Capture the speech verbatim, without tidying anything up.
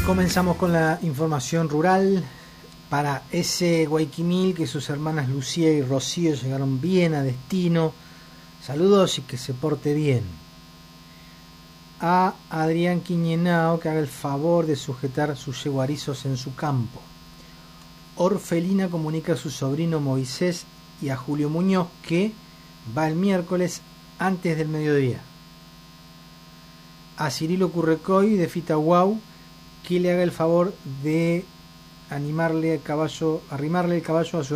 Comenzamos con la información rural. Para ese Guayquimil, que sus hermanas Lucía y Rocío llegaron bien a destino. Saludos y que se porte bien. A Adrián Quiñenao, que haga el favor de sujetar sus yeguarizos en su campo. Orfelina comunica a su sobrino Moisés y a Julio Muñoz que va el miércoles antes del mediodía. A Cirilo Currecoy de Fitaguau, que le haga el favor de animarle el caballo, arrimarle el caballo a su